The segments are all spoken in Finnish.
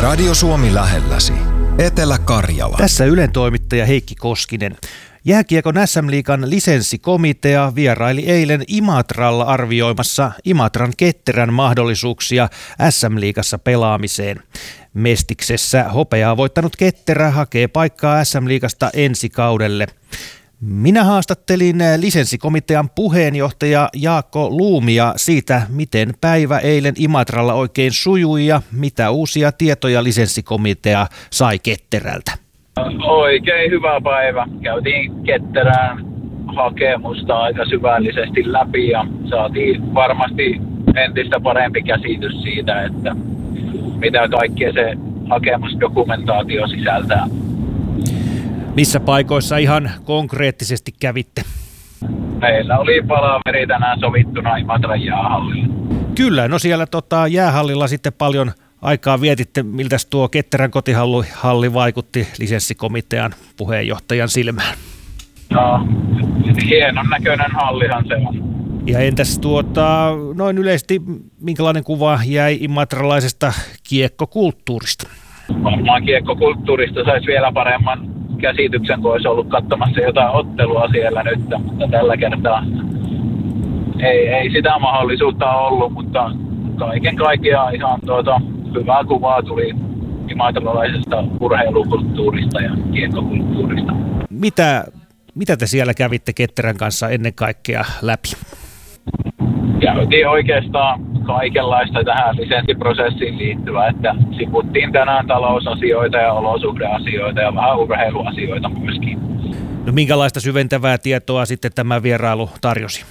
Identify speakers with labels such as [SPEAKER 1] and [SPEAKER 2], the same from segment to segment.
[SPEAKER 1] Radio Suomi lähelläsi. Etelä-Karjala.
[SPEAKER 2] Tässä Ylen toimittaja Heikki Koskinen. Jääkiekon SM-liigan lisenssikomitea vieraili eilen Imatralla arvioimassa Imatran Ketterän mahdollisuuksia SM-liigassa pelaamiseen. Mestiksessä hopeaa voittanut Ketterä hakee paikkaa SM-liigasta ensi kaudelle. Minä haastattelin lisenssikomitean puheenjohtaja Jaakko Luumia siitä, miten päivä eilen Imatralla oikein sujui ja mitä uusia tietoja lisenssikomitea sai Ketterältä.
[SPEAKER 3] Oikein hyvä päivä. Käytiin Ketterään hakemusta aika syvällisesti läpi ja saatiin varmasti entistä parempi käsitys siitä, että mitä kaikkea se hakemusdokumentaatio sisältää.
[SPEAKER 2] Missä paikoissa ihan konkreettisesti kävitte?
[SPEAKER 3] Meillä oli palaveri tänään sovittuna Imatran jäähallilla.
[SPEAKER 2] Kyllä, no siellä jäähallilla sitten paljon aikaa vietitte. Miltäs tuo Ketterän kotihalli vaikutti lisenssikomitean puheenjohtajan silmään?
[SPEAKER 3] No, hienon näköinen hallihan se on.
[SPEAKER 2] Ja entäs noin yleisesti, minkälainen kuva jäi imatralaisesta kiekkokulttuurista?
[SPEAKER 3] Varmaan kiekkokulttuurista saisi vielä paremman käsityksen, kun olisi ollut katsomassa jotain ottelua siellä nyt, mutta tällä kertaa ei sitä mahdollisuutta ollut, mutta kaiken kaikkiaan ihan hyvää kuvaa tuli imatralaisesta urheilukulttuurista ja kiekkokulttuurista.
[SPEAKER 2] Mitä te siellä kävitte Ketterän kanssa ennen kaikkea läpi?
[SPEAKER 3] Käytiin oikeastaan kaikenlaista tähän lisenssiprosessiin liittyvää, että sivuttiin tänään talousasioita ja olosuhdeasioita ja vähän urheiluasioita myöskin.
[SPEAKER 2] No minkälaista syventävää tietoa sitten tämä vierailu tarjosi?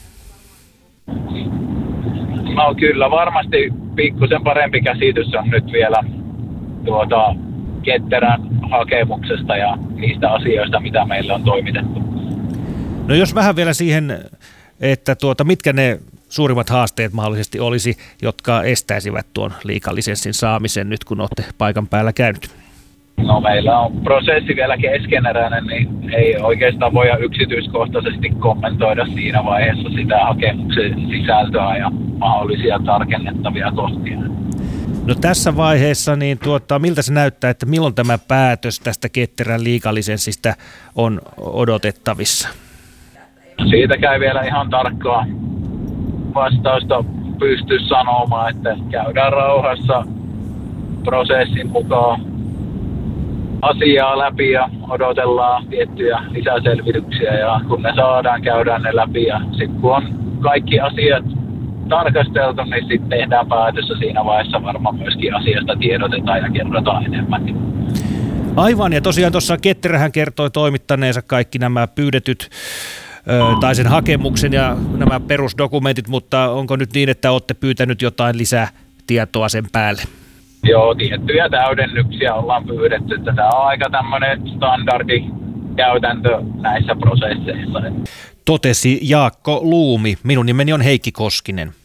[SPEAKER 3] No kyllä varmasti pikkusen parempi käsitys on nyt vielä Ketterän hakemuksesta ja niistä asioista, mitä meille on toimitettu.
[SPEAKER 2] No jos vähän vielä siihen, että mitkä ne suurimmat haasteet mahdollisesti olisi, jotka estäisivät tuon liigalisenssin saamisen nyt, kun olette paikan päällä käynyt?
[SPEAKER 3] No meillä on prosessi vielä keskeneräinen, niin ei oikeastaan voida yksityiskohtaisesti kommentoida siinä vaiheessa sitä hakemuksen sisältöä ja mahdollisia tarkennettavia kohtia.
[SPEAKER 2] No tässä vaiheessa, niin miltä se näyttää, että milloin tämä päätös tästä Ketterän liigalisenssistä on odotettavissa?
[SPEAKER 3] Siitä käy vielä ihan tarkkaa vastausta pysty sanomaan, että käydään rauhassa prosessin mukaan asiaa läpi ja odotellaan tiettyjä lisäselvityksiä ja kun ne saadaan, käydään ne läpi ja sitten kun on kaikki asiat tarkasteltu, niin sitten tehdään päätös ja siinä vaiheessa varmaan myöskin asiasta tiedotetaan ja kerrotaan enemmän.
[SPEAKER 2] Aivan, ja tosiaan tuossa Ketterähän kertoi toimittaneensa kaikki nämä pyydetyt tai sen hakemuksen ja nämä perusdokumentit, mutta onko nyt niin, että olette pyytänyt jotain lisätietoa sen päälle?
[SPEAKER 3] Joo, tiettyjä täydennyksiä ollaan pyydetty, että tämä on aika tämmöinen standardikäytäntö näissä prosesseissa.
[SPEAKER 2] Totesi Jaakko Luumi. Minun nimeni on Heikki Koskinen.